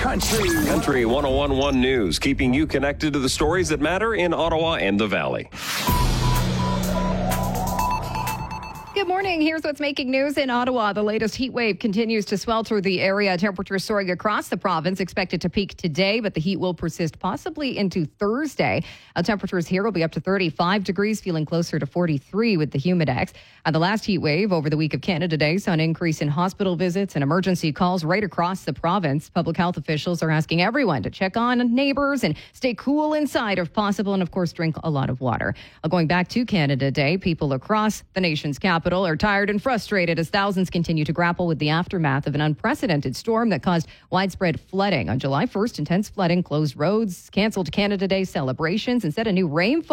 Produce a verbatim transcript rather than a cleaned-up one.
Country. Country one oh one point one News, keeping you connected to the stories that matter in Ottawa and the Valley. Good morning. Here's what's making news in Ottawa. The latest heat wave continues to swelter the area. Temperatures soaring across the province, expected to peak today, but the heat will persist possibly into Thursday. Uh, temperatures here will be up to thirty-five degrees, feeling closer to forty-three with the Humidex. Uh, the last heat wave over the week of Canada Day saw an increase in hospital visits and emergency calls right across the province. Public health officials are asking everyone to check on neighbors and stay cool inside if possible, and of course drink a lot of water. Uh, going back to Canada Day, people across the nation's capital are tired and frustrated as thousands continue to grapple with the aftermath of an unprecedented storm that caused widespread flooding. On July first, intense flooding closed roads, canceled Canada Day celebrations, and set a new rainfall